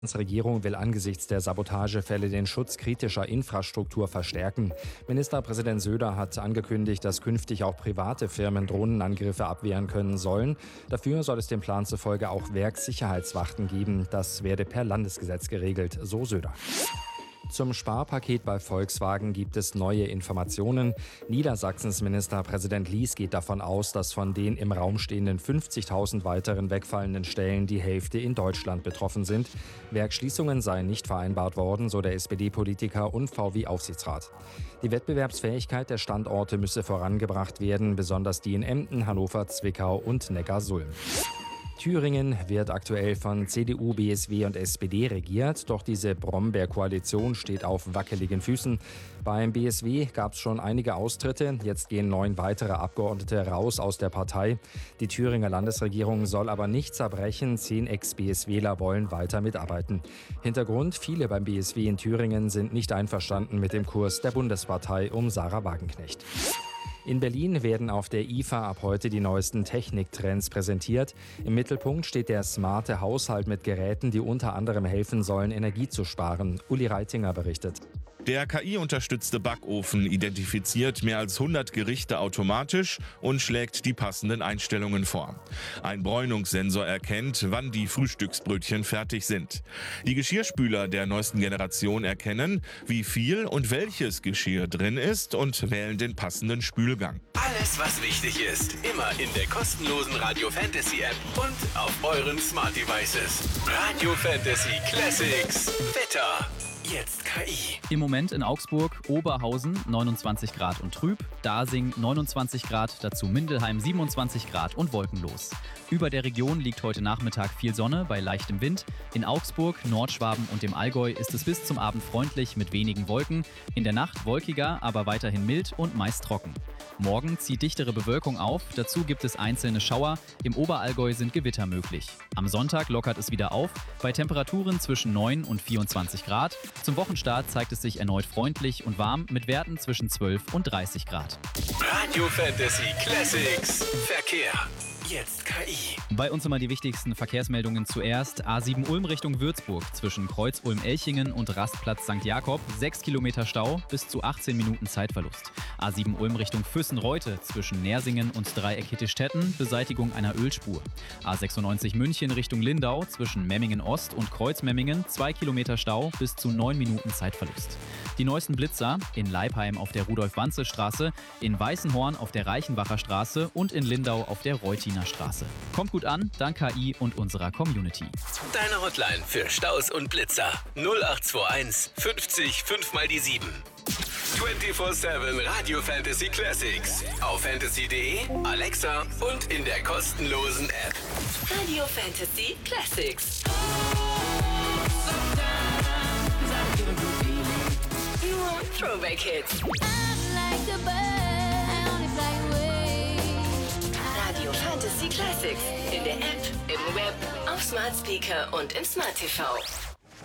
Die Regierung will angesichts der Sabotagefälle den Schutz kritischer Infrastruktur verstärken. Ministerpräsident Söder hat angekündigt, dass künftig auch private Firmen Drohnenangriffe abwehren können sollen. Dafür soll es dem Plan zufolge auch Werkssicherheitswachten geben. Das werde per Landesgesetz geregelt, so Söder. Zum Sparpaket bei Volkswagen gibt es neue Informationen. Niedersachsens Ministerpräsident Lies geht davon aus, dass von den im Raum stehenden 50.000 weiteren wegfallenden Stellen die Hälfte in Deutschland betroffen sind. Werksschließungen seien nicht vereinbart worden, so der SPD-Politiker und VW-Aufsichtsrat. Die Wettbewerbsfähigkeit der Standorte müsse vorangebracht werden, besonders die in Emden, Hannover, Zwickau und Neckarsulm. Thüringen wird aktuell von CDU, BSW und SPD regiert, doch diese Brombeer-Koalition steht auf wackeligen Füßen. Beim BSW gab es schon einige Austritte, jetzt gehen 9 weitere Abgeordnete raus aus der Partei. Die Thüringer Landesregierung soll aber nicht zerbrechen, 10 Ex-BSWler wollen weiter mitarbeiten. Hintergrund: Viele beim BSW in Thüringen sind nicht einverstanden mit dem Kurs der Bundespartei um Sarah Wagenknecht. In Berlin werden auf der IFA ab heute die neuesten Techniktrends präsentiert. Im Mittelpunkt steht der smarte Haushalt mit Geräten, die unter anderem helfen sollen, Energie zu sparen. Uli Reitinger berichtet. Der KI-unterstützte Backofen identifiziert mehr als 100 Gerichte automatisch und schlägt die passenden Einstellungen vor. Ein Bräunungssensor erkennt, wann die Frühstücksbrötchen fertig sind. Die Geschirrspüler der neuesten Generation erkennen, wie viel und welches Geschirr drin ist und wählen den passenden Spülgang. Alles, was wichtig ist, immer in der kostenlosen Radio Fantasy App und auf euren Smart Devices. Radio Fantasy Classics. Wetter. Jetzt KI. Im Moment in Augsburg, Oberhausen 29 Grad und trüb, Dasing 29 Grad, dazu Mindelheim 27 Grad und wolkenlos. Über der Region liegt heute Nachmittag viel Sonne bei leichtem Wind. In Augsburg, Nordschwaben und dem Allgäu ist es bis zum Abend freundlich mit wenigen Wolken. In der Nacht wolkiger, aber weiterhin mild und meist trocken. Morgen zieht dichtere Bewölkung auf, dazu gibt es einzelne Schauer. Im Oberallgäu sind Gewitter möglich. Am Sonntag lockert es wieder auf, bei Temperaturen zwischen 9 und 24 Grad. Zum Wochenstart zeigt es sich erneut freundlich und warm mit Werten zwischen 12 und 30 Grad. Radio Fantasy Classics. Verkehr. Jetzt KI. Bei uns immer die wichtigsten Verkehrsmeldungen zuerst. A7 Ulm Richtung Würzburg zwischen Kreuz Ulm-Elchingen und Rastplatz St. Jakob. 6 Kilometer Stau, bis zu 18 Minuten Zeitverlust. A7 Ulm Richtung Füssen-Reute zwischen Nersingen und Dreieck Hittistetten. Beseitigung einer Ölspur. A96 München Richtung Lindau zwischen Memmingen-Ost und Kreuz-Memmingen. 2 Kilometer Stau, bis zu 9 Minuten Zeitverlust. Die neuesten Blitzer in Leipheim auf der Rudolf-Wanze-Straße, in Weißenhorn auf der Reichenbacher Straße und in Lindau auf der Reutiner Straße. Kommt gut an, dank KI und unserer Community. Deine Hotline für Staus und Blitzer 0821 50 5 mal die 7. 24/7 Radio Fantasy Classics. Auf fantasy.de, Alexa und in der kostenlosen App. Radio Fantasy Classics. Throwback Hits. Radio Fantasy Classics. In der App, im Web, auf Smart Speaker und im Smart TV.